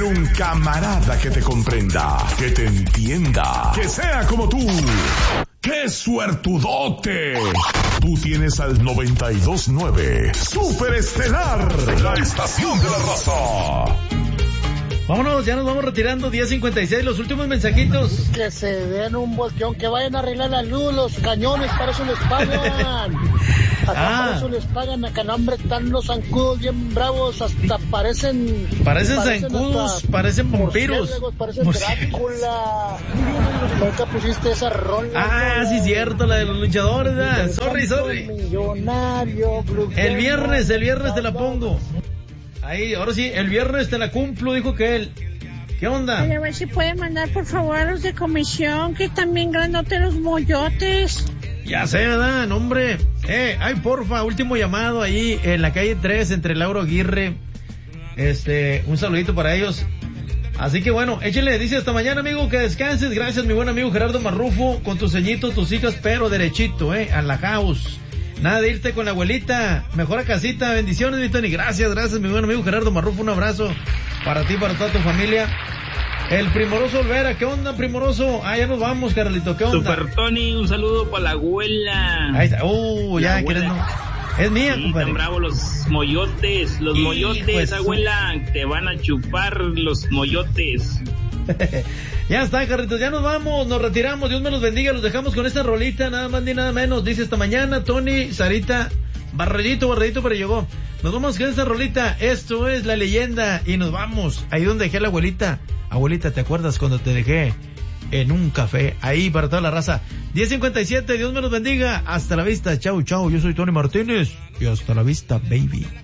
tener un camarada que te comprenda, que te entienda, que sea como tú. ¡Qué suertudote! Tú tienes al 92.9 Super Estelar, la estación de la raza. Vámonos, ya nos vamos retirando, 10:56, los últimos mensajitos. Que se den un volteón, que vayan a arreglar la luz, los cañones, para eso les pagan. Para eso les pagan, acá no, hombre, están los zancudos bien bravos, hasta parecen zancudos, parecen vampiros. Parecen Drácula. Nunca pusiste esa rola. Sí, cierto, la de los luchadores, ¿verdad? Sorry. Millonario, el viernes te la pongo. Ahí, ahora sí, el viernes te la cumplo, dijo que él. ¿Qué onda? A ver si puede mandar por favor a los de comisión, que están bien grandotes los moyotes. Ya sé, ¿verdad? No, hombre. Ay, porfa, último llamado ahí en la calle 3 entre Lauro Aguirre. Un saludito para ellos. Así que bueno, échenle, dice hasta mañana, amigo, que descanses. Gracias, mi buen amigo Gerardo Marrufo, con tus ceñitos, tus hijas, pero derechito, a la house. Nada de irte con la abuelita, mejor a casita. Bendiciones, mi Tony. Gracias, mi buen amigo Gerardo Marrufo. Un abrazo para ti, para toda tu familia. El Primoroso Olvera, ¿qué onda, Primoroso? Ya nos vamos, Carlito, ¿qué onda? Super Tony, un saludo para la abuela. Ahí está, ya, ¿quieres no? Es mía, compadre. Están bravos los moyotes, pues, abuela, te van a chupar los moyotes. Ya está, Carlitos, ya nos vamos, nos retiramos, Dios me los bendiga, los dejamos con esta rolita, nada más ni nada menos, dice hasta mañana, Tony, Sarita, barredito, pero llegó. Nos vamos con esta rolita, esto es La Leyenda, y nos vamos, ahí donde dejé a la abuelita. Abuelita, ¿te acuerdas cuando te dejé en un café? Ahí para toda la raza. 10:57, Dios me los bendiga, hasta la vista, chau, yo soy Tony Martínez, y hasta la vista, baby.